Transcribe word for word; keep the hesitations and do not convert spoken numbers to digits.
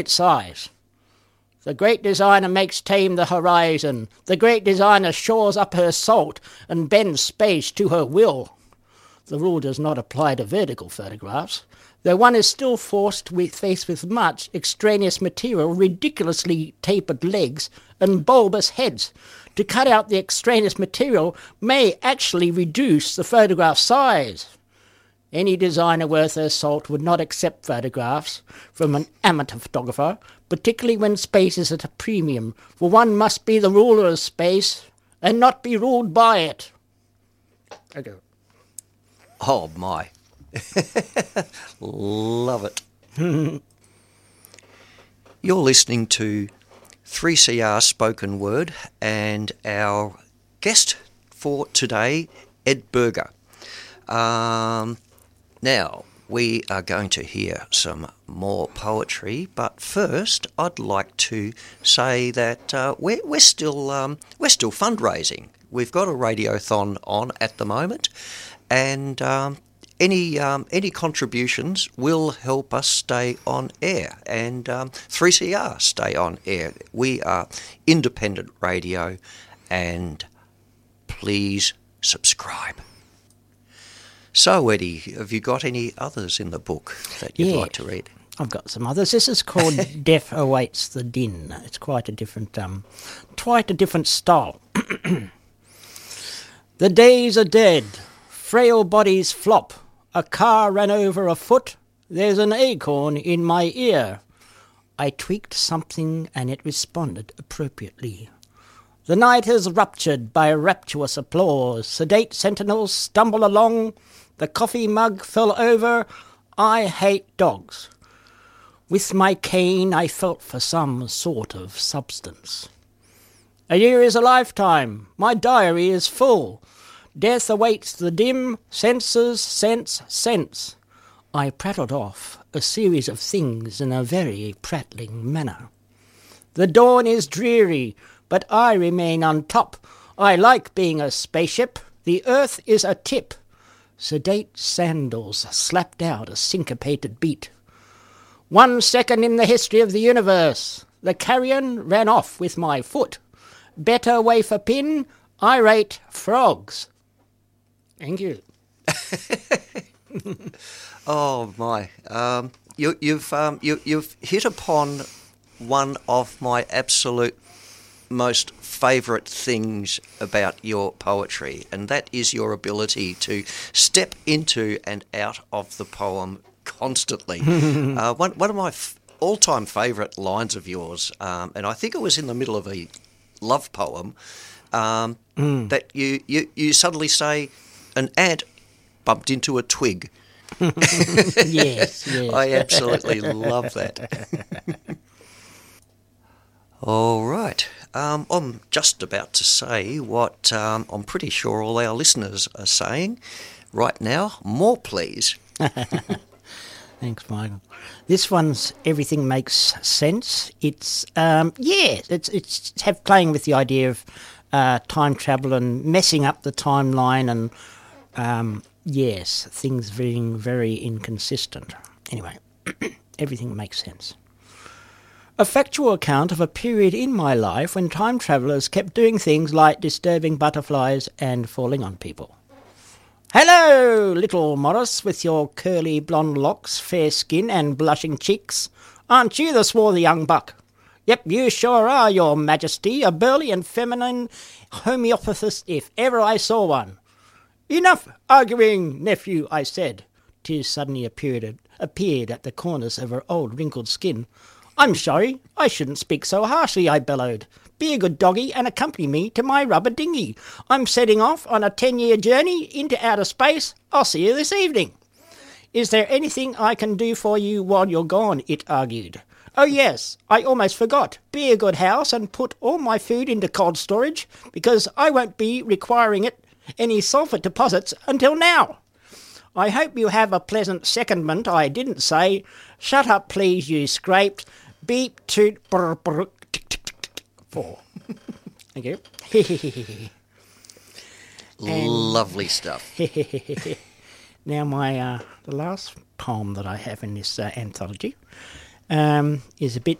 size. The great designer makes tame the horizon. The great designer shores up her salt and bends space to her will. The rule does not apply to vertical photographs, though one is still forced with faced with much extraneous material, ridiculously tapered legs and bulbous heads. To cut out the extraneous material may actually reduce the photograph size. Any designer worth their salt would not accept photographs from an amateur photographer, particularly when space is at a premium, for one must be the ruler of space and not be ruled by it. Okay. Oh, my. Love it. You're listening to three C R Spoken Word, and our guest for today, Ed Berger. Um... Now, we are going to hear some more poetry, but first I'd like to say that uh, we're, we're still um, we're still fundraising. We've got a radiothon on at the moment, and um, any um, any contributions will help us stay on air, and um, three C R stay on air. We are independent radio, and please subscribe. So, Eddie, have you got any others in the book that you'd yeah, like to read? I've got some others. This is called Death Awaits the Din. It's quite a different, um, quite a different style. The days are dead. Frail bodies flop. A car ran over a foot. There's an acorn in my ear. I tweaked something and it responded appropriately. The night is ruptured by rapturous applause. Sedate sentinels stumble along. The coffee mug fell over. I hate dogs. With my cane I felt for some sort of substance. A year is a lifetime. My diary is full. Death awaits the dim. Senses, sense, sense. I prattled off a series of things in a very prattling manner. The dawn is dreary, but I remain on top. I like being a spaceship. The earth is a tip. Sedate sandals slapped out a syncopated beat. One second in the history of the universe. The carrion ran off with my foot. Better wafer pin. I rate frogs. Thank you. Oh, my. Um, you, you've um, you, you've hit upon one of my absolute most favourite things about your poetry, and that is your ability to step into and out of the poem constantly. uh, one, one of my f- all-time favourite lines of yours, um, and I think it was in the middle of a love poem, um, mm. that you, you, you suddenly say, an ant bumped into a twig. Yes, yes. I absolutely love that. All right. Um, I'm just about to say what um, I'm pretty sure all our listeners are saying right now. More, please. Thanks, Michael. This one's Everything Makes Sense. It's, um, yeah, it's it's have playing with the idea of uh, time travel and messing up the timeline and, um, yes, things being very inconsistent. Anyway, everything makes sense. A factual account of a period in my life when time travellers kept doing things like disturbing butterflies and falling on people. Hello, little Morris, with your curly blonde locks, fair skin and blushing cheeks. Aren't you the swarthy young buck? Yep, you sure are, your majesty, a burly and feminine homeopathist if ever I saw one. Enough arguing, nephew, I said. Tears suddenly appeared, appeared at the corners of her old wrinkled skin. I'm sorry, I shouldn't speak so harshly, I bellowed. Be a good doggy and accompany me to my rubber dinghy. I'm setting off on a ten-year journey into outer space. I'll see you this evening. Is there anything I can do for you while you're gone? It argued. Oh yes, I almost forgot. Be a good house and put all my food into cold storage, because I won't be requiring it any sulphur deposits until now. I hope you have a pleasant secondment. I didn't say. Shut up, please, you scraped. Beep, toot, brr, brr, tick, tick, tick, tick, four. Thank you. Lovely stuff. Now, my uh, the last poem that I have in this uh, anthology um, is a bit